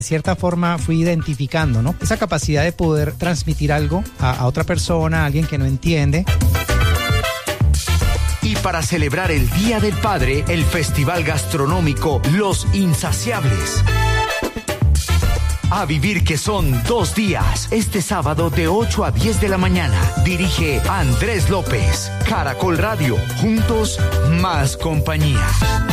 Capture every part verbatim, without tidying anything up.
De cierta forma fui identificando, ¿no? Esa capacidad de poder transmitir algo a, a otra persona, a alguien que no entiende. Y para celebrar el Día del Padre, el Festival Gastronómico Los Insaciables. A vivir que son dos días, este sábado de ocho a diez de la mañana. Dirige Andrés López. Caracol Radio, juntos, más compañía.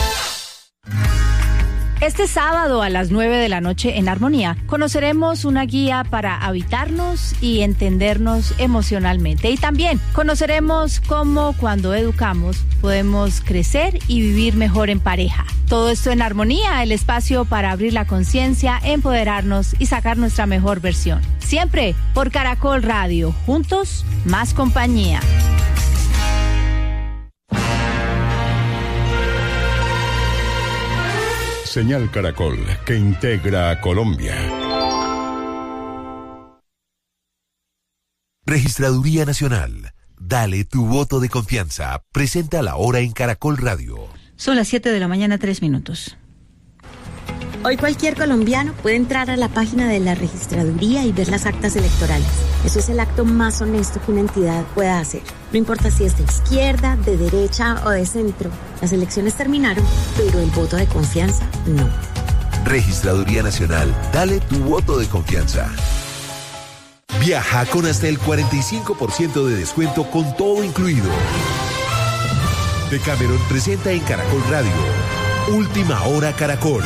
Este sábado a las nueve de la noche en Armonía conoceremos una guía para habitarnos y entendernos emocionalmente. Y también conoceremos cómo cuando educamos podemos crecer y vivir mejor en pareja. Todo esto en Armonía, el espacio para abrir la conciencia, empoderarnos y sacar nuestra mejor versión. Siempre por Caracol Radio, juntos, más compañía. Señal Caracol, que integra a Colombia. Registraduría Nacional. Dale tu voto de confianza. Presenta la hora en Caracol Radio. Son las siete de la mañana, tres minutos. Hoy cualquier colombiano puede entrar a la página de la registraduría y ver las actas electorales. Eso es el acto más honesto que una entidad pueda hacer. No importa si es de izquierda, de derecha o de centro. Las elecciones terminaron, pero el voto de confianza no. Registraduría Nacional. Dale tu voto de confianza. Viaja con hasta el cuarenta y cinco por ciento de descuento con todo incluido. Decameron presenta en Caracol Radio. Última Hora Caracol.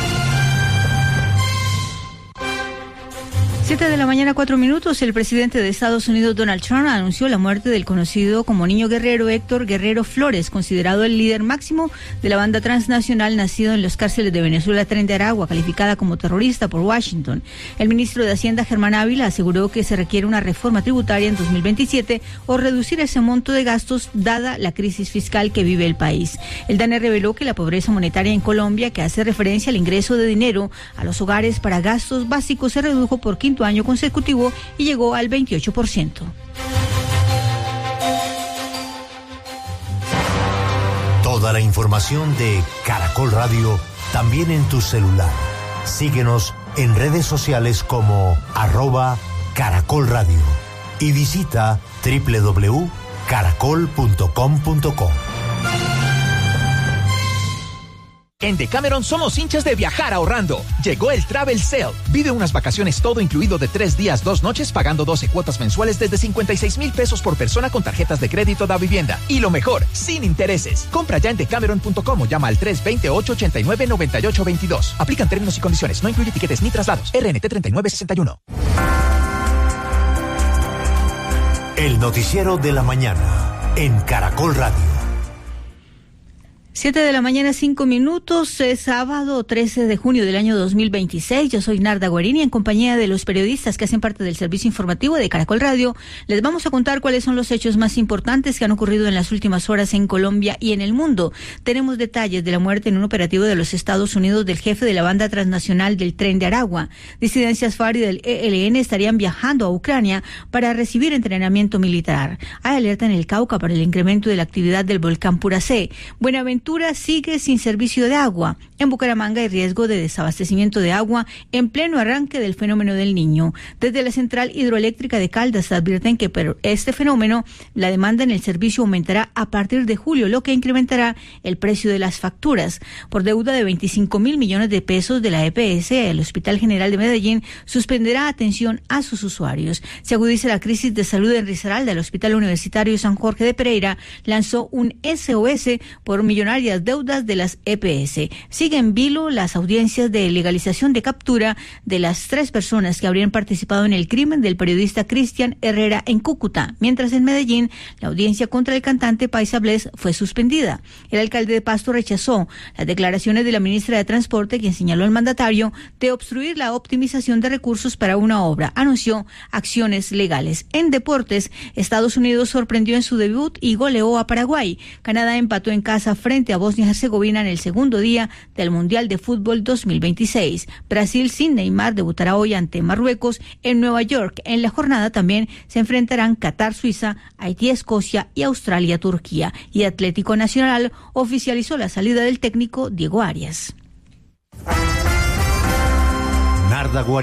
Siete de la mañana, cuatro minutos. El presidente de Estados Unidos, Donald Trump, anunció la muerte del conocido como Niño Guerrero Héctor Guerrero Flores, considerado el líder máximo de la banda transnacional nacido en las cárceles de Venezuela, Tren de Aragua, calificada como terrorista por Washington. El ministro de Hacienda, Germán Ávila, aseguró que se requiere una reforma tributaria en dos mil veintisiete o reducir ese monto de gastos dada la crisis fiscal que vive el país. El D A N E reveló que la pobreza monetaria en Colombia, que hace referencia al ingreso de dinero a los hogares para gastos básicos, se redujo por quinto año consecutivo y llegó al veintiocho por ciento. Toda la información de Caracol Radio también en tu celular. Síguenos en redes sociales como arroba Caracol Radio y visita doble u doble u doble u punto caracol punto com punto co. En Decameron somos hinchas de viajar ahorrando. Llegó el Travel Sale. Vive unas vacaciones todo incluido de tres días, dos noches, pagando doce cuotas mensuales desde cincuenta y seis mil pesos por persona con tarjetas de crédito da vivienda. Y lo mejor, sin intereses. Compra ya en decameron punto com o llama al tres dos cero, ocho ocho nueve, nueve ocho dos dos. Aplican términos y condiciones. No incluye tiquetes ni traslados. R N T treinta y nueve sesenta y uno. El noticiero de la mañana en Caracol Radio. Siete de la mañana, cinco minutos, es sábado trece de junio del año dos mil veintiséis. Yo soy Narda Guarini, en compañía de los periodistas que hacen parte del servicio informativo de Caracol Radio. Les vamos a contar cuáles son los hechos más importantes que han ocurrido en las últimas horas en Colombia y en el mundo. Tenemos detalles de la muerte en un operativo de los Estados Unidos del jefe de la banda transnacional del Tren de Aragua. Disidencias FARC y del E L N estarían viajando a Ucrania para recibir entrenamiento militar. Hay alerta en el Cauca para el incremento de la actividad del volcán Puracé. Buenaventura sigue sin servicio de agua. En Bucaramanga hay riesgo de desabastecimiento de agua en pleno arranque del fenómeno del Niño. Desde la central hidroeléctrica de Caldas advierten que por este fenómeno la demanda en el servicio aumentará a partir de julio, lo que incrementará el precio de las facturas. Por deuda de veinticinco mil millones de pesos de la E P S, el Hospital General de Medellín suspenderá atención a sus usuarios. Se agudiza la crisis de salud en Risaralda. El Hospital Universitario San Jorge de Pereira lanzó un S O S por millonarias deudas de las E P S. Sigue en vilo las audiencias de legalización de captura de las tres personas que habrían participado en el crimen del periodista Cristian Herrera en Cúcuta, mientras en Medellín la audiencia contra el cantante Paisa Bless fue suspendida. El alcalde de Pasto rechazó las declaraciones de la ministra de Transporte, quien señaló al mandatario de obstruir la optimización de recursos para una obra. Anunció acciones legales. En deportes, Estados Unidos sorprendió en su debut y goleó a Paraguay. Canadá empató en casa frente a Bosnia y Herzegovina en el segundo día del Mundial de Fútbol dos mil veintiséis. Brasil sin Neymar debutará hoy ante Marruecos en Nueva York. En la jornada también se enfrentarán Qatar, Suiza, Haití, Escocia y Australia, Turquía. Y Atlético Nacional oficializó la salida del técnico Diego Arias. Narda Guarino.